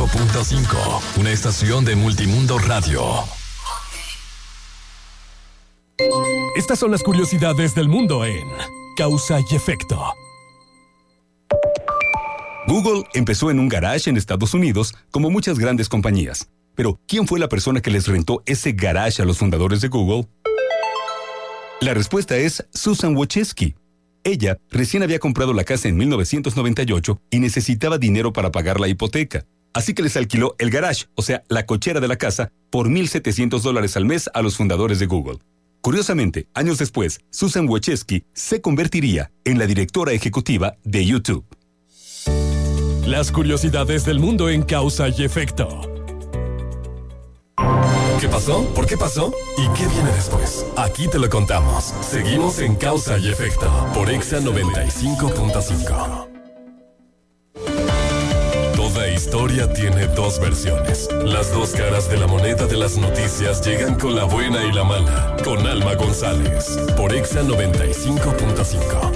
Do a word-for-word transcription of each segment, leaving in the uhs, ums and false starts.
cinco punto cinco, una estación de Multimundo Radio. Estas son las curiosidades del mundo en Causa y Efecto. Google empezó en un garage en Estados Unidos, como muchas grandes compañías. Pero, ¿quién fue la persona que les rentó ese garage a los fundadores de Google? La respuesta es Susan Wojcicki. Ella recién había comprado la casa en mil novecientos noventa y ocho y necesitaba dinero para pagar la hipoteca. Así que les alquiló el garage, o sea, la cochera de la casa, por mil setecientos dólares al mes a los fundadores de Google. Curiosamente, años después, Susan Wojcicki se convertiría en la directora ejecutiva de YouTube. Las curiosidades del mundo en Causa y Efecto. ¿Qué pasó? ¿Por qué pasó? ¿Y qué viene después? Aquí te lo contamos. Seguimos en Causa y Efecto por Exa noventa y cinco punto cinco. Toda historia tiene dos versiones. Las dos caras de la moneda de las noticias llegan con la buena y la mala. Con Alma González por Exa noventa y cinco punto cinco.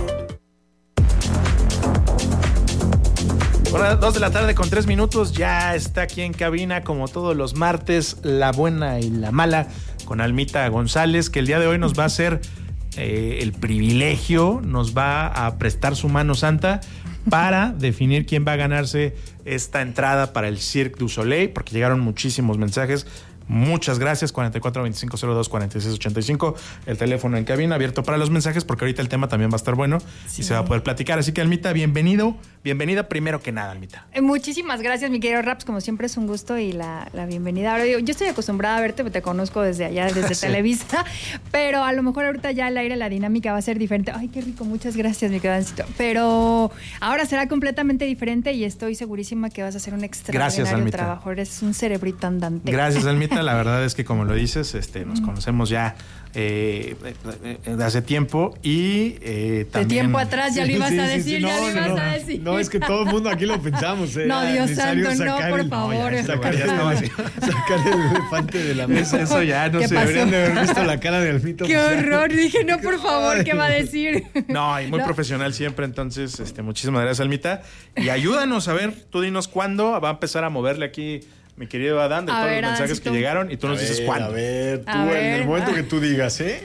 Bueno, dos de la tarde con tres minutos, ya está aquí en cabina como todos los martes, la buena y la mala, con Almita González, que el día de hoy nos va a hacer eh, el privilegio, nos va a prestar su mano santa para definir quién va a ganarse esta entrada para el Cirque du Soleil, porque llegaron muchísimos mensajes. Muchas gracias, cuarenta y cuatro, veinticinco cero dos, cuarenta y seis ochenta y cinco, el teléfono en cabina abierto para los mensajes, porque ahorita el tema también va a estar bueno sí. y se va a poder platicar. Así que, Almita, bienvenido, bienvenida primero que nada, Almita. Muchísimas gracias, mi querido Raps, como siempre es un gusto y la, la bienvenida. Ahora, yo, yo estoy acostumbrada a verte, te conozco desde allá, desde sí. Televisa, pero a lo mejor ahorita ya al aire la dinámica va a ser diferente. Ay, qué rico, muchas gracias, mi querido Ancito. Pero ahora será completamente diferente y estoy segurísima que vas a hacer un extraordinario gracias, trabajo. Eres un cerebrito andante. Gracias, Almita. La verdad es que, como lo dices, este, nos conocemos ya eh, de hace tiempo y eh, también... De tiempo atrás ya sí, lo ibas sí, a decir, sí, sí, ya no, lo ibas no, a decir. No, es que todo el mundo aquí lo pensamos. Eh, no, Dios santo, no, por el, favor. No, sacar, ya estaba así, sacar el elefante de la mesa. Eso ya no se deberían de haber visto la cara de Alfito. Qué horror, dije, no, por favor, ¿qué va a decir? No, y muy no. profesional siempre, entonces, este, muchísimas gracias, Almita. Y ayúdanos, a ver, tú dinos cuándo va a empezar a moverle aquí mi querido Adán, de a todos ver, los mensajes Adancito. Que llegaron, y tú nos a dices ver, cuándo. A ver, tú a ver, en el momento que tú digas, ¿eh?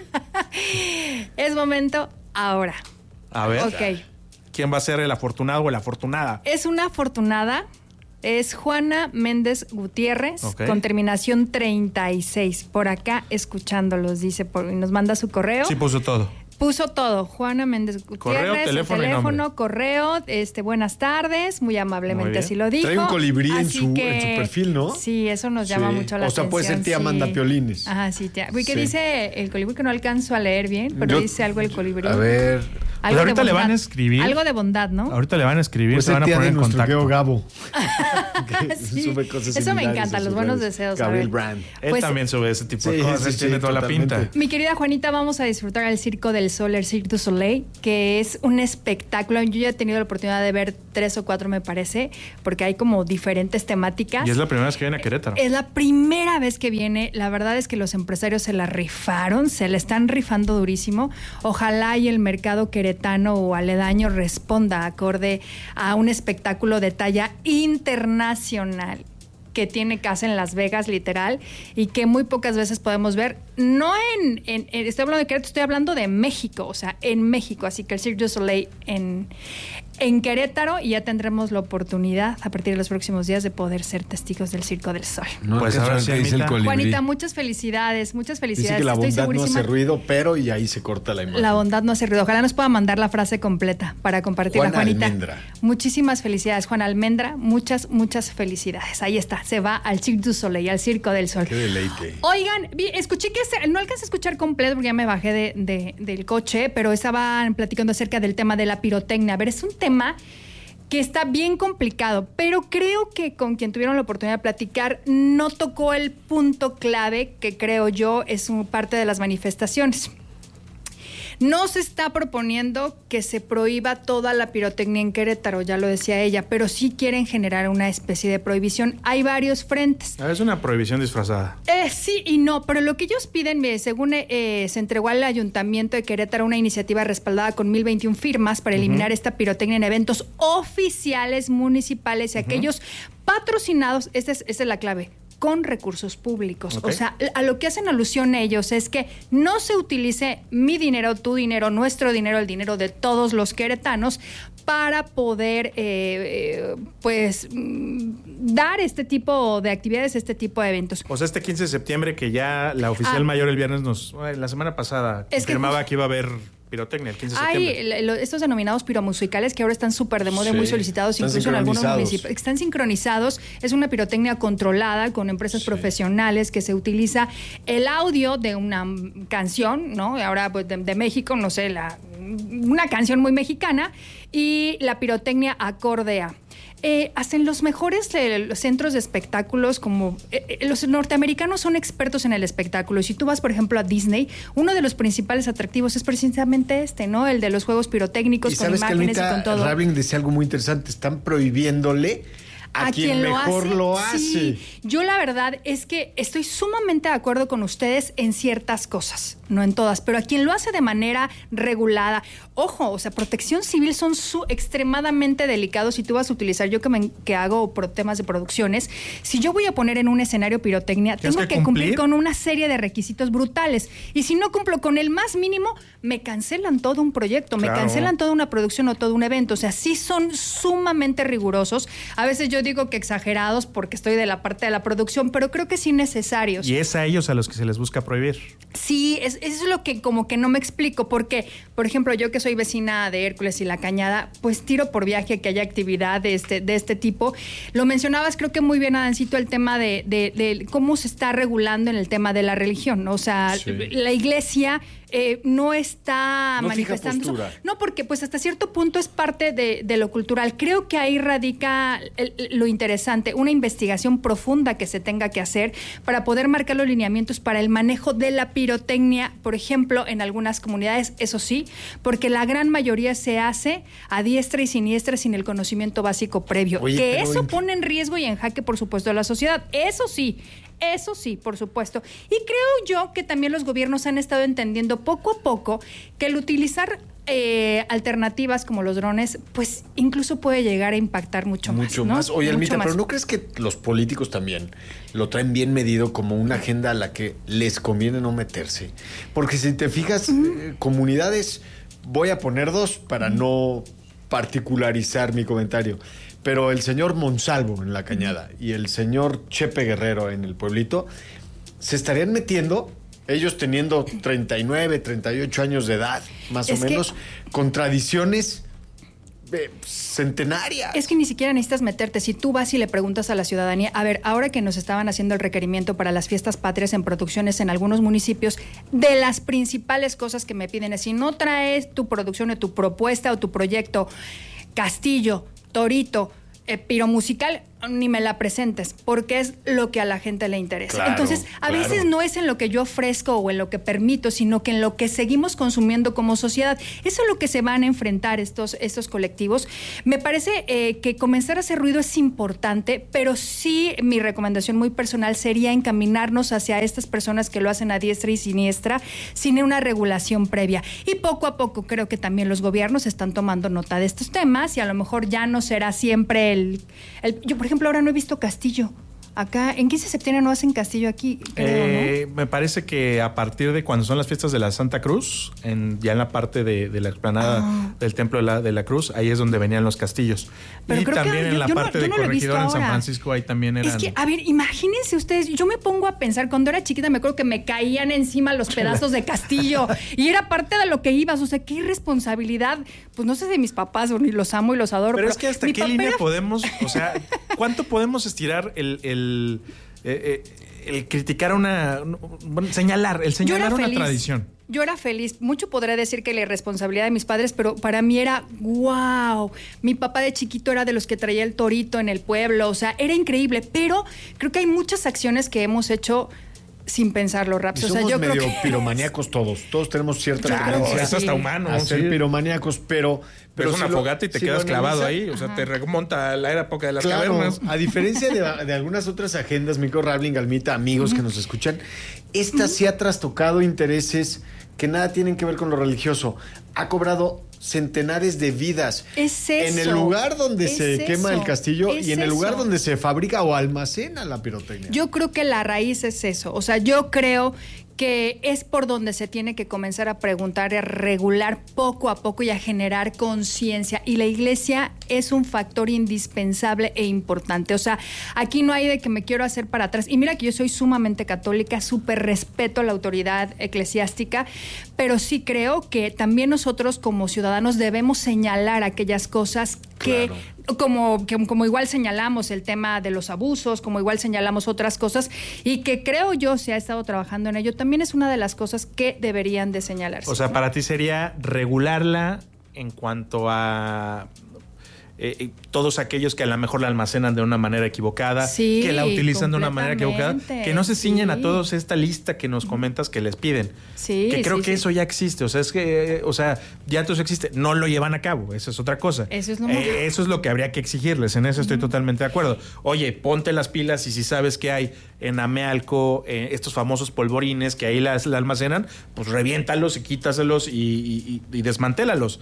Es momento ahora. A ver. Ok. ¿Quién va a ser el afortunado o la afortunada? Es una afortunada. Es Juana Méndez Gutiérrez, okay. con terminación treinta y seis. Por acá escuchándolos, dice, por, y nos manda su correo. Sí, puso todo. Puso todo. Juana Méndez Gutiérrez, correo, teléfono, teléfono correo, este, buenas tardes, muy amablemente muy así lo dijo. Trae un colibrí en su, que, en su perfil, ¿no? Sí, eso nos llama sí. mucho la o sea, atención. puede ser tía sí. Manda Piolines. Ajá, sí, tía. Uy, ¿qué sí. dice el colibrí? Que no alcanzo a leer bien, pero Yo, dice algo el colibrí. A ver... Pues ahorita le van a escribir. Algo de bondad, ¿no? Ahorita le van a escribir, pues se van a poner en contacto. Gabo. sí. Sube cosas Eso me encanta, los buenos deseos. Gabriel Brand. Él pues, también sube ese tipo de sí, cosas, sí, él sí, tiene toda totalmente. la pinta. Mi querida Juanita, vamos a disfrutar el Circo del Sol, el Cirque du Soleil, que es un espectáculo. Yo ya he tenido la oportunidad de ver tres o cuatro, me parece, porque hay como diferentes temáticas. Y es la primera vez que viene a Querétaro. Es la primera vez que viene. La verdad es que los empresarios se la rifaron, se la están rifando durísimo. Ojalá y el mercado queretano o aledaño responda acorde a un espectáculo de talla internacional que tiene casa en Las Vegas, literal, y que muy pocas veces podemos ver. No en, en, en estoy hablando de Querétaro, estoy hablando de México, o sea, en México. Así que el Cirque du Soleil en, en Querétaro, y ya tendremos la oportunidad a partir de los próximos días de poder ser testigos del Circo del Sol. No, pues ahora sí dice el colibrí. Juanita, muchas felicidades, muchas felicidades. Dice que la Estoy bondad segurísima. no hace ruido, pero y ahí se corta la imagen. La bondad no hace ruido. Ojalá nos pueda mandar la frase completa para compartirla, Juana Juanita. Almendra. Muchísimas felicidades, Juana Almendra. Muchas, muchas felicidades. Ahí está, se va al Cirque du Soleil, al Circo del Sol. Qué deleite. Oigan, vi, escuché que se, no alcancé a escuchar completo porque ya me bajé de, de, del coche, pero estaban platicando acerca del tema de la pirotecnia. A ver, es un tema que está bien complicado, pero creo que con quien tuvieron la oportunidad de platicar no tocó el punto clave que creo yo es un, parte de las manifestaciones. No se está proponiendo que se prohíba toda la pirotecnia en Querétaro, ya lo decía ella, pero sí quieren generar una especie de prohibición. Hay varios frentes. Es una prohibición disfrazada. Eh, sí y no, pero lo que ellos piden, según eh, se entregó al Ayuntamiento de Querétaro una iniciativa respaldada con mil veintiuna firmas para eliminar uh-huh. esta pirotecnia en eventos oficiales municipales y uh-huh. aquellos patrocinados, esta es, esta es la clave, con recursos públicos. Okay. O sea, a lo que hacen alusión ellos es que no se utilice mi dinero, tu dinero, nuestro dinero, el dinero de todos los queretanos para poder, eh, eh, pues, dar este tipo de actividades, este tipo de eventos. O sea, este quince de septiembre que ya la oficial ah, mayor el viernes nos, la semana pasada confirmaba que, que iba a haber pirotecnia el quince de septiembre. Hay estos denominados piromusicales que ahora están súper de moda, sí, muy solicitados, incluso en algunos municipios. Están sincronizados. Es una pirotecnia controlada con empresas sí. profesionales que se utiliza el audio de una canción, ¿no? Ahora pues de, de México, no sé, la, una canción muy mexicana y la pirotecnia acordea. Eh, hacen los mejores eh, los centros de espectáculos, como eh, los norteamericanos son expertos en el espectáculo. Si tú vas, por ejemplo, a Disney, uno de los principales atractivos es precisamente este, ¿no? El de los juegos pirotécnicos y con sabes imágenes que y con todo. Ravling decía algo muy interesante, están prohibiéndole a, a quien, quien lo mejor hace, lo hace. Sí. Yo la verdad es que estoy sumamente de acuerdo con ustedes en ciertas cosas, no en todas, pero a quien lo hace de manera regulada. Ojo, o sea, protección civil son su, extremadamente delicados. Si tú vas a utilizar, yo que, me, que hago pro, temas de producciones, si yo voy a poner en un escenario pirotecnia, tengo que, que cumplir con una serie de requisitos brutales. Y si no cumplo con el más mínimo, me cancelan todo un proyecto, claro. me cancelan toda una producción o todo un evento. O sea, sí son sumamente rigurosos. A veces yo digo que exagerados porque estoy de la parte de la producción, pero creo que sí necesarios. Y es a ellos a los que se les busca prohibir. Sí, es, eso es lo que como que no me explico, porque, por ejemplo, yo que soy vecina de Hércules y La Cañada, pues tiro por viaje que haya actividad de este, de este tipo. Lo mencionabas, creo que muy bien, Adancito, el tema de, de, de cómo se está regulando en el tema de la religión, ¿no? O sea, sí. la iglesia eh, no está no manifestando. No, porque pues hasta cierto punto es parte de, de lo cultural. Creo que ahí radica el, lo interesante, una investigación profunda que se tenga que hacer para poder marcar los lineamientos para el manejo de la pirotecnia, por ejemplo, en algunas comunidades, eso sí, porque la gran mayoría se hace a diestra y siniestra sin el conocimiento básico previo. Oye, que eso en... pone en riesgo y en jaque, por supuesto, a la sociedad. Eso sí. Eso sí, por supuesto. Y creo yo que también los gobiernos han estado entendiendo poco a poco que el utilizar eh, alternativas como los drones, pues incluso puede llegar a impactar mucho, mucho más. más. ¿no? Oye, Almita, pero ¿no crees que los políticos también lo traen bien medido como una agenda a la que les conviene no meterse? Porque si te fijas, uh-huh. eh, comunidades, voy a poner dos para uh-huh. no particularizar mi comentario. Pero el señor Monsalvo en La Cañada y el señor Chepe Guerrero en el pueblito se estarían metiendo, ellos teniendo treinta y nueve, treinta y ocho años de edad, más es o menos, que... con tradiciones eh, centenarias. Es que ni siquiera necesitas meterte. Si tú vas y le preguntas a la ciudadanía, a ver, ahora que nos estaban haciendo el requerimiento para las fiestas patrias en producciones en algunos municipios, de las principales cosas que me piden es, si no traes tu producción o tu propuesta o tu proyecto, castillo, torito, eh, piromusical, ni me la presentes, porque es lo que a la gente le interesa. Claro, Entonces, a claro. veces no es en lo que yo ofrezco o en lo que permito, sino que en lo que seguimos consumiendo como sociedad. Eso es lo que se van a enfrentar estos, estos colectivos. Me parece eh, que comenzar a hacer ruido es importante, pero sí mi recomendación muy personal sería encaminarnos hacia estas personas que lo hacen a diestra y siniestra, sin una regulación previa. Y poco a poco creo que también los gobiernos están tomando nota de estos temas y a lo mejor ya no será siempre el... el yo, por ejemplo, ahora no he visto castillo. Acá, en quince de septiembre no hacen castillo aquí, creo, eh, ¿no? Me parece que a partir de cuando son las fiestas de la Santa Cruz, en, ya en la parte de, de la explanada ah. del Templo de la, de la Cruz, ahí es donde venían los castillos. Pero y también que, en la yo parte no, de Corregidora en San Francisco, ahí también eran... Es que, a ver, imagínense ustedes, yo me pongo a pensar, cuando era chiquita me acuerdo que me caían encima los pedazos de castillo y era parte de lo que ibas, o sea, qué irresponsabilidad, pues no sé de mis papás, ni los amo y los adoro. Pero, pero es que hasta qué línea era... podemos, o sea, ¿cuánto podemos estirar el... el El, eh, eh, el criticar una... Bueno, señalar, el señalar una feliz. tradición. Yo era feliz. Mucho podré decir que la irresponsabilidad de mis padres, pero para mí era wow. Mi papá de chiquito era de los que traía el torito en el pueblo. O sea, era increíble. Pero creo que hay muchas acciones que hemos hecho sin pensarlo, Raps. Y O sea, somos yo medio creo que piromaníacos todos. Todos tenemos cierta Claro, tendencia es hasta humano, a ser sí. piromaníacos, pero... Pero es si una lo- fogata y te si quedas lo clavado analiza- ahí. O sea, te remonta a la época de las Claro, cavernas. a diferencia de, de algunas otras agendas, Mico Rabling, Almita, amigos que nos escuchan, esta sí ha trastocado intereses que nada tienen que ver con lo religioso. Ha cobrado centenares de vidas. Es En el eso, lugar donde es se quema eso, el castillo es y en el lugar eso. donde se fabrica o almacena la pirotecnia. Yo creo que la raíz es eso. O sea, yo creo que es por donde se tiene que comenzar a preguntar y a regular poco a poco y a generar conciencia. Y la iglesia es un factor indispensable e importante. O sea, aquí no hay de que me quiero hacer para atrás. Y mira que yo soy sumamente católica, súper respeto a la autoridad eclesiástica, pero sí creo que también nosotros como ciudadanos debemos señalar aquellas cosas que... Claro. Como, que- como igual señalamos el tema de los abusos, como igual señalamos otras cosas, y que creo yo se ha estado trabajando en ello, también es una de las cosas que deberían de señalarse. O sea, ¿no? para ti sería regularla en cuanto a eh, eh, todos aquellos que a lo mejor la almacenan de una manera equivocada, Sí, que la utilizan de una manera equivocada, completamente, que no se ciñen a sí. todos esta lista que nos comentas que les piden. Sí, que creo sí, que sí. eso ya existe. O sea, es que, eh, o sea, ya todo eso existe. No lo llevan a cabo. Esa es otra cosa. Eso es lo Eh, malo. eso es lo que habría que exigirles. En eso estoy totalmente de acuerdo. Oye, ponte las pilas y si sabes que hay en Amealco eh, estos famosos polvorines que ahí las, la almacenan, pues reviéntalos y quítaselos y, y, y, y desmantélalos.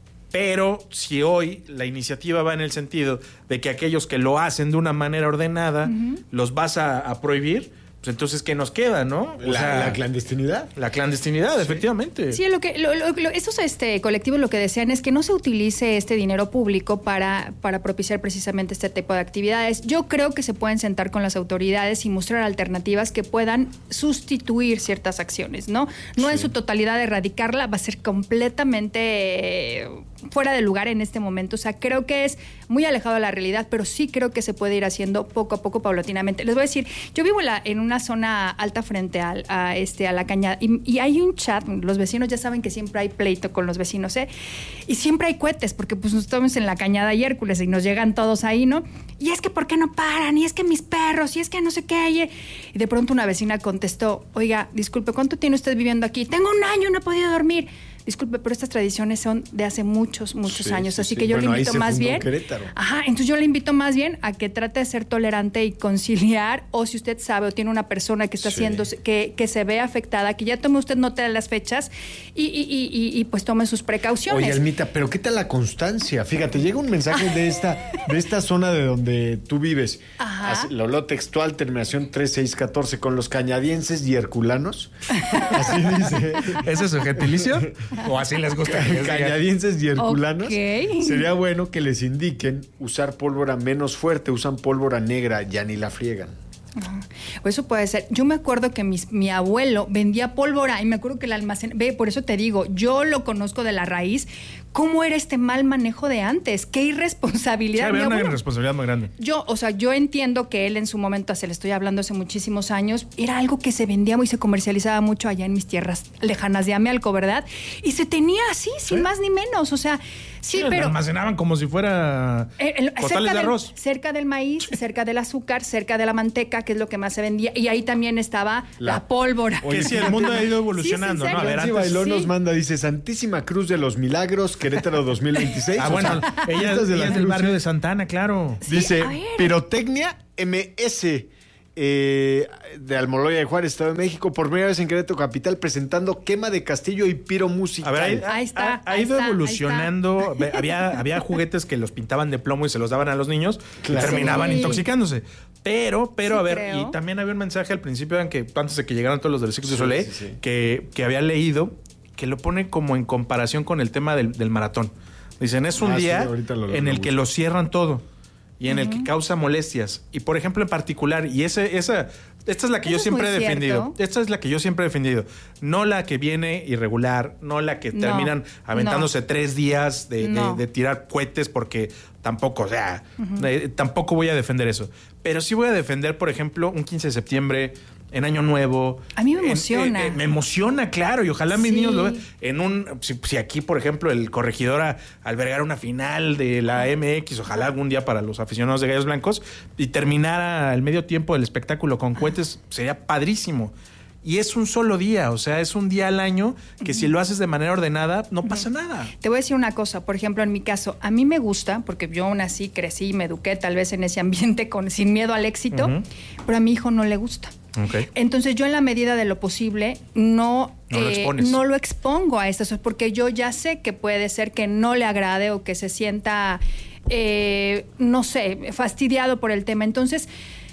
Pero si hoy la iniciativa va en el sentido de que aquellos que lo hacen de una manera ordenada los vas a, a prohibir, pues entonces ¿qué nos queda, no? O La, sea, la clandestinidad. la clandestinidad, efectivamente. Sí, lo que lo, lo- lo- estos este, colectivos lo que desean es que no se utilice este dinero público para, para propiciar precisamente este tipo de actividades. Yo creo que se pueden sentar con las autoridades y mostrar alternativas que puedan sustituir ciertas acciones, ¿no? No en su totalidad erradicarla, va a ser completamente eh, fuera de lugar en este momento. O sea, creo que es muy alejado de la realidad, pero sí creo que se puede ir haciendo poco a poco, paulatinamente. Les voy a decir, yo vivo en, la, en una zona alta frente al, a, este, a la cañada y, y hay un chat, los vecinos ya saben que siempre hay pleito con los vecinos, ¿eh? Y siempre hay cohetes, porque pues nos estamos en la cañada y Hércules y nos llegan todos ahí, ¿no? Y es que ¿por qué no paran? Y es que mis perros, y es que no sé qué. Y, y de pronto una vecina contestó, oiga, disculpe, ¿cuánto tiene usted viviendo aquí? Tengo un año, no he podido dormir. Disculpe, pero estas tradiciones son de hace muchos, muchos Sí, años. sí, así sí. que yo Bueno, le ahí invito se más fundó bien. Querétaro. Ajá, entonces yo le invito más bien a que trate de ser tolerante y conciliar, o si usted sabe o tiene una persona que está Sí. haciendo, que, que se ve afectada, que ya tome usted nota de las fechas y, y, y, y, y, pues tome sus precauciones. Oye, Almita, pero ¿qué tal la constancia? Fíjate, llega un mensaje de esta, de esta zona de donde tú vives. Ajá. Así, lo leo textual, terminación tres seis uno cuatro, con los cañadienses y herculanos. Así dice. ¿Ese es su gentilicio? ¿O así les gusta que les digan? Cañadienses y herculanos. Ok. Sería bueno que les indiquen usar pólvora menos fuerte, usan pólvora negra, ya ni la friegan. Pues eso puede ser. Yo me acuerdo que mis- mi abuelo vendía pólvora y me acuerdo que el almacén, ve, por eso te digo, yo lo conozco de la raíz. ¿Cómo era este mal manejo de antes? Qué Sí, irresponsabilidad. había Mi una abuelo- responsabilidad muy grande. Yo, o sea, yo entiendo que él en su momento, se le estoy hablando hace muchísimos años, era algo que se vendía y se comercializaba mucho allá en mis tierras lejanas de Amealco, ¿verdad? Y se tenía así, sin más ni menos. O sea, sí, Sí, lo pero. almacenaban como si fuera Eh, el- costales cerca de del- arroz. cerca del maíz, cerca del azúcar, cerca de la manteca, que es lo que más se vendía. Y ahí también estaba la, La- pólvora. Que sí, el mundo ha ido evolucionando, Sí, sí, ¿no? A ver, serio. Nancy antes... Bailón sí. nos manda, dice Santísima Cruz de los Milagros, Querétaro dos mil veintiséis. Ah, O bueno, sea, ella, estas de ella la es del Cruz, barrio ¿eh? de Santana, claro. Sí, Dice a ver. Pirotecnia M S eh, de Almoloya de Juárez, Estado de México, por primera vez en Querétaro Capital, presentando quema de castillo y piro musical. A ver, ahí, Ahí está, ha, ha ahí ido está, ahí evolucionando. Ve, Había, había juguetes que los pintaban de plomo y se los daban a los niños Claro. y terminaban Sí. intoxicándose. Pero, pero, Sí, a ver, creo. y también había un mensaje al principio, en que antes de que llegaran todos los del Cirque du Sí, Soleil, sí, sí. Que, que había leído, que lo pone como en comparación con el tema del, del maratón. Dicen, es un Ah, sí, día ahorita lo- en lo el que busco. lo cierran todo y en el que causa molestias. Y por ejemplo, en particular, y ese, esa, esta es la que Eso yo es siempre he muy defendido. cierto. Esta es la que yo siempre he defendido. No la que viene irregular, no la que No, terminan aventándose no. tres días de, de- No. de tirar cohetes, porque tampoco, o sea, eh, tampoco voy a defender eso. Pero sí voy a defender, por ejemplo, un quince de septiembre, en Año Nuevo. A mí me En- emociona. eh, eh, me emociona, claro, y ojalá mis Sí. niños lo vean. En un, si, si aquí, por ejemplo, el Corregidor a- albergara una final de la M X, ojalá algún día para los aficionados de Gallos Blancos, y terminara al medio tiempo el espectáculo con cohetes cohetes sería padrísimo. Y es un solo día, o sea, es un día al año que uh-huh. si lo haces de manera ordenada, no pasa uh-huh. nada. Te voy a decir una cosa, por ejemplo, en mi caso, a mí me gusta, porque yo aún así crecí y me eduqué tal vez en ese ambiente con, sin miedo al éxito, uh-huh. pero a mi hijo no le gusta. Okay. Entonces yo en la medida de lo posible no, no, eh, lo, no lo expongo a esto, porque yo ya sé que puede ser que no le agrade o que se sienta, eh, no sé, fastidiado por el tema. Entonces,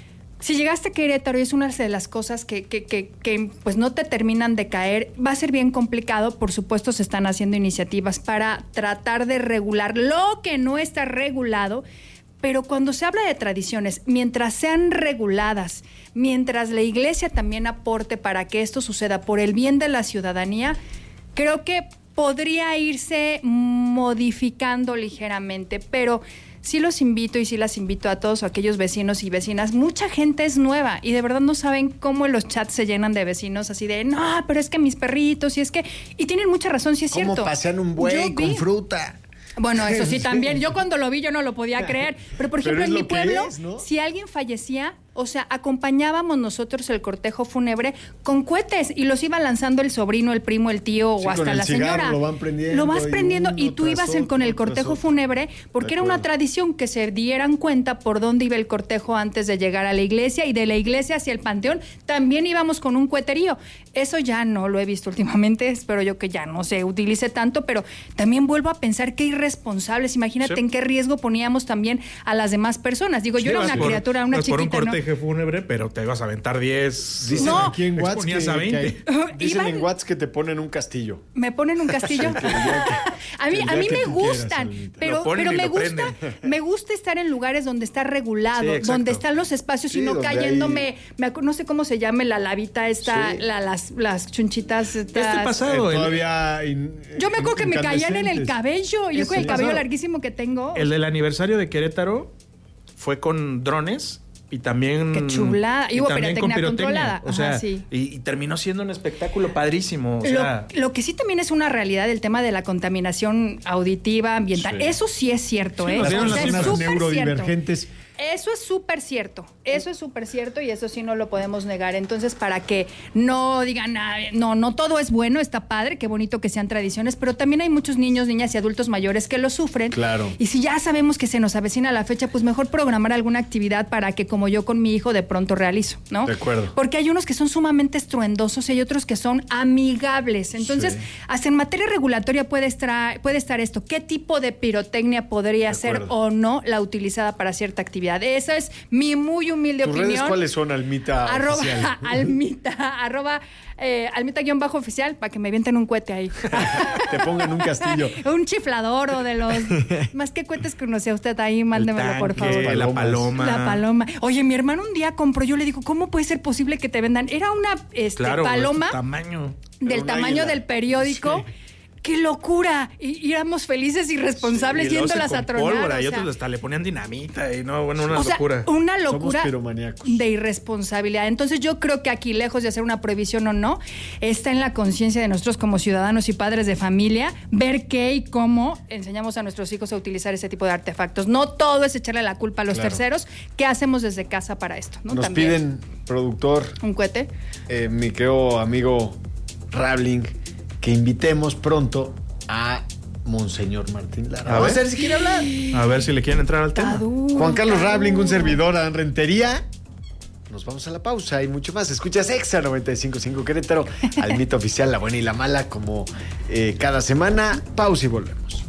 si llegaste a Querétaro y es una de las cosas que, que, que, que pues no te terminan de caer, va a ser bien complicado. Por supuesto, se están haciendo iniciativas para tratar de regular lo que no está regulado. Pero cuando se habla de tradiciones, mientras sean reguladas, mientras la iglesia también aporte para que esto suceda por el bien de la ciudadanía, creo que podría irse modificando ligeramente, pero sí los invito y sí las invito a todos aquellos vecinos y vecinas. Mucha gente es nueva y de verdad no saben cómo los chats se llenan de vecinos así de, no, pero es que mis perritos, y es que... Y tienen mucha razón, sí es ¿Cómo cierto. ¿Cómo pasean un buey con fruta? Bueno, eso sí también. Yo cuando lo vi yo no lo podía creer. Pero por ejemplo, Pero en mi pueblo, es, ¿no? si alguien fallecía, o sea, acompañábamos nosotros el cortejo fúnebre con cohetes y los iba lanzando el sobrino, el primo, el tío sí, o hasta la cigarro, señora. Lo van prendiendo. Lo vas prendiendo y, y tú ibas otro, con el cortejo fúnebre porque era una tradición que se dieran cuenta por dónde iba el cortejo antes de llegar a la iglesia, y de la iglesia hacia el panteón también íbamos con un coheterío. Eso ya no lo he visto últimamente, espero yo que ya no se utilice tanto, pero también vuelvo a pensar qué irresponsables. Imagínate sí. en qué riesgo poníamos también a las demás personas. Digo, sí, yo era una por, criatura, una chiquita, por un cortejo ¿no? fúnebre, pero te vas a aventar diez. Dicen no. aquí en Watts que, a veinte. Que hay, dicen en Watts que te ponen un castillo. ¿Me ponen un castillo? que, a mí, a mí me gustan, quieras, pero, pero me gusta, me gusta estar en lugares donde está regulado, sí, donde están los espacios sí, y no cayéndome, hay... me, no sé cómo se llame la lavita esta, sí. la, las, las chunchitas. Estas, este pasado. Eh, todavía. In, yo me acuerdo que me caían en el cabello, yo este con el cabello pasado. larguísimo que tengo. El del aniversario de Querétaro fue con drones. Y también... ¡Qué chulada! Y, y hubo pirotecnia controlada. O sea, Ajá, sí. y, y terminó siendo un espectáculo padrísimo. O sea, lo, lo que sí también es una realidad, el tema de la contaminación auditiva, ambiental. Sí. Eso sí es cierto, sí, ¿eh? Las o sea, zonas es neurodivergentes. Cierto. Eso es súper cierto, eso es súper cierto y eso sí no lo podemos negar. Entonces, para que no digan, ah, no, no todo es bueno, está padre, qué bonito que sean tradiciones, pero también hay muchos niños, niñas y adultos mayores que lo sufren. Claro. Y si ya sabemos que se nos avecina la fecha, pues mejor programar alguna actividad para que, como yo con mi hijo, de pronto realizo, ¿no? De acuerdo. Porque hay unos que son sumamente estruendosos y hay otros que son amigables. Entonces, sí. hasta en materia regulatoria puede estar, puede estar esto. ¿Qué tipo de pirotecnia podría ser o no la utilizada para cierta actividad? Esa es mi muy humilde ¿Tus opinión. redes cuáles son, Almita arroba, oficial? Almita, arroba, eh, Almita guión bajo oficial, para que me avienten un cohete ahí. Te pongan un castillo. Un chiflador o de los... Más que cohetes conoce usted ahí, mándemelo, por favor. La paloma. La paloma. Oye, mi hermano un día compró, yo le digo, ¿cómo puede ser posible que te vendan? Era una este, claro, paloma. Este tamaño. Del tamaño águila. Del periódico. Sí. ¡Qué locura! Y, y éramos felices y responsables sí, y yéndolas a tronar. Pólvora, o sea, y otros hasta le ponían dinamita y no, bueno, una o sea, locura. Una locura piromaníacos. De irresponsabilidad. Entonces yo creo que aquí, lejos de hacer una prohibición o no, está en la conciencia de nosotros como ciudadanos y padres de familia, ver qué y cómo enseñamos a nuestros hijos a utilizar ese tipo de artefactos. No todo es echarle la culpa a los claro. terceros. ¿Qué hacemos desde casa para esto? ¿no? Nos También. Piden, productor. ¿Un cohete? Eh, mi querido amigo Rabling, que invitemos pronto a Monseñor Martín Lara. A ver, a ver si quiere hablar. A ver si le quieren entrar al tema. Tadú, Juan Carlos tadú. Rabling, un servidor a Rentería. Nos vamos a la pausa y mucho más. Escuchas Exa noventa y cinco punto cinco Querétaro, Almita Oficial, La Buena y la Mala, como eh, cada semana. Pausa y volvemos.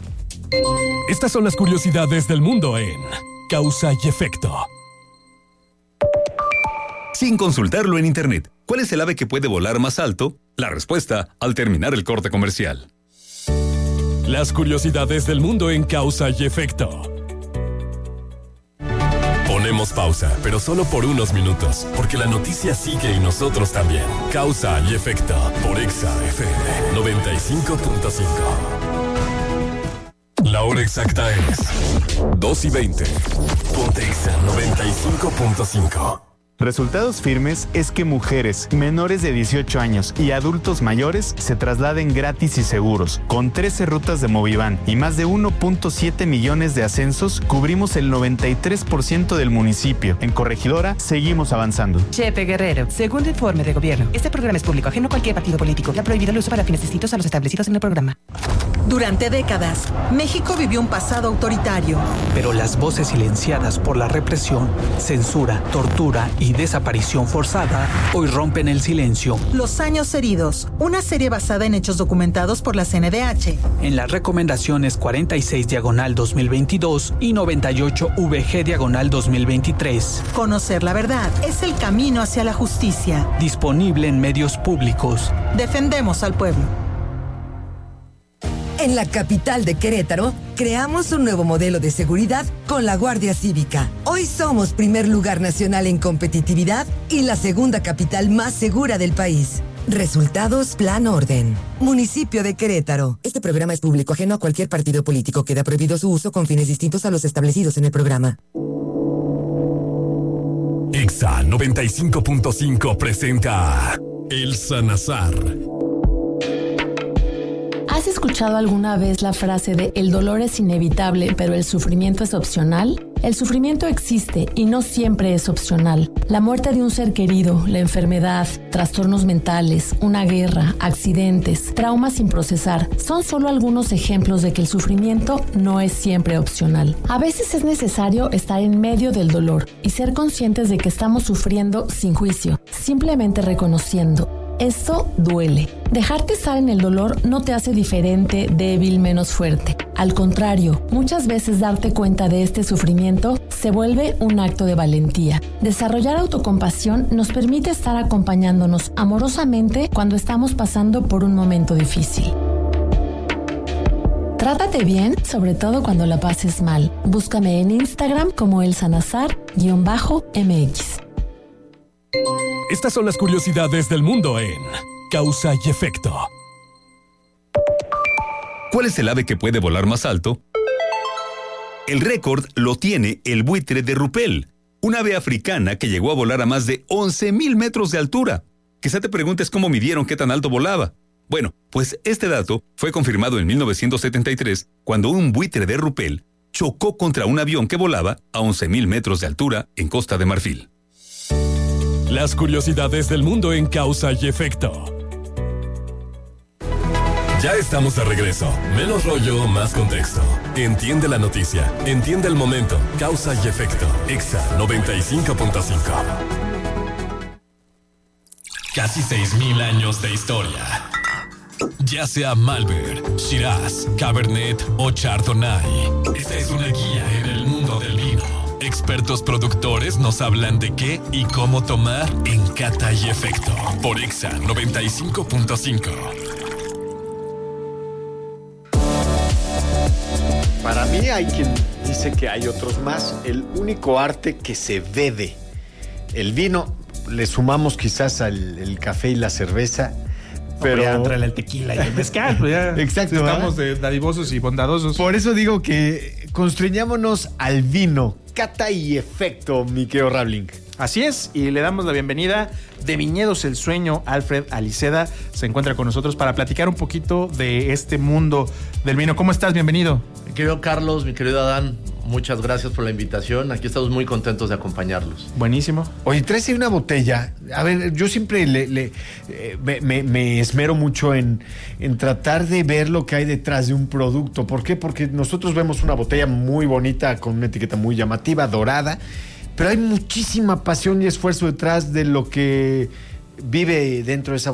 Estas son las curiosidades del mundo en Causa y Efecto. Sin consultarlo en internet, ¿cuál es el ave que puede volar más alto? La respuesta al terminar el corte comercial. Las curiosidades del mundo en Causa y Efecto. Ponemos pausa, pero solo por unos minutos, porque la noticia sigue y nosotros también. Causa y Efecto por Exa F M noventa y cinco punto cinco. La hora exacta es dos y veinte. Ponte Exa noventa y cinco punto cinco. Resultados firmes es que mujeres menores de dieciocho años y adultos mayores se trasladen gratis y seguros. Con trece rutas de Movivan y más de uno punto siete millones de ascensos, cubrimos el noventa y tres por ciento del municipio. En Corregidora, seguimos avanzando. Chepe Guerrero, segundo informe de gobierno. Este programa es público, ajeno a cualquier partido político. Ha prohibido el uso para fines distintos a los establecidos en el programa. Durante décadas, México vivió un pasado autoritario. Pero las voces silenciadas por la represión, censura, tortura y desaparición forzada hoy rompen el silencio. Los años heridos, una serie basada en hechos documentados por la C N D H. En las recomendaciones cuarenta y seis diagonal dos mil veintidós y noventa y ocho V G diagonal dos mil veintitrés. Conocer la verdad es el camino hacia la justicia. Disponible en medios públicos. Defendemos al pueblo. En la capital de Querétaro, creamos un nuevo modelo de seguridad con la Guardia Cívica. Hoy somos primer lugar nacional en competitividad y la segunda capital más segura del país. Resultados Plan Orden. Municipio de Querétaro. Este programa es público, ajeno a cualquier partido político. Queda prohibido su uso con fines distintos a los establecidos en el programa. Exa noventa y cinco punto cinco presenta El Sanazar. ¿Has escuchado alguna vez la frase de el dolor es inevitable, pero el sufrimiento es opcional? El sufrimiento existe y no siempre es opcional. La muerte de un ser querido, la enfermedad, trastornos mentales, una guerra, accidentes, traumas sin procesar, son solo algunos ejemplos de que el sufrimiento no es siempre opcional. A veces es necesario estar en medio del dolor y ser conscientes de que estamos sufriendo sin juicio, simplemente reconociendo. Esto duele. Dejarte estar en el dolor no te hace diferente, débil, menos fuerte. Al contrario, muchas veces darte cuenta de este sufrimiento se vuelve un acto de valentía. Desarrollar autocompasión nos permite estar acompañándonos amorosamente cuando estamos pasando por un momento difícil. Trátate bien, sobre todo cuando la pases mal. Búscame en Instagram como El Sanazar-M X. Estas son las curiosidades del mundo en Causa y Efecto. ¿Cuál es el ave que puede volar más alto? El récord lo tiene el buitre de Rupel, una ave africana que llegó a volar a más de once mil metros de altura. Quizá te preguntes cómo midieron qué tan alto volaba. Bueno, pues este dato fue confirmado en mil novecientos setenta y tres, cuando un buitre de Rupel chocó contra un avión que volaba a once mil metros de altura en Costa de Marfil. Las curiosidades del mundo en Causa y Efecto. Ya estamos de regreso. Menos rollo, más contexto. Entiende la noticia. Entiende el momento. Causa y Efecto. Exa noventa y cinco punto cinco. Casi seis mil años de historia. Ya sea Malbec, Shiraz, Cabernet o Chardonnay. Esta es una guía en el mundo del vino. Expertos productores nos hablan de qué y cómo tomar en Cata y Efecto. Por Exa noventa y cinco punto cinco. Para mí hay quien dice que hay otros más. El único arte que se bebe. El vino, le sumamos quizás al el café y la cerveza. Pero ya entra el tequila y el mezcal, pues ya. Exacto. Estamos de dadivosos y bondadosos. Por eso digo que constriñámonos al vino. Cata y Efecto, mi querido Rabling. Así es, y le damos la bienvenida de Viñedos El Sueño. Alfred Aliceda se encuentra con nosotros para platicar un poquito de este mundo del vino. ¿Cómo estás? Bienvenido. Mi querido Carlos, mi querido Adán, muchas gracias por la invitación. Aquí estamos muy contentos de acompañarlos. Buenísimo. Oye, traes ahí una botella. A ver, yo siempre le, le, eh, me, me, me esmero mucho en, en tratar de ver lo que hay detrás de un producto. ¿Por qué? Porque nosotros vemos una botella muy bonita, con una etiqueta muy llamativa, dorada, pero hay muchísima pasión y esfuerzo detrás de lo que vive dentro de esa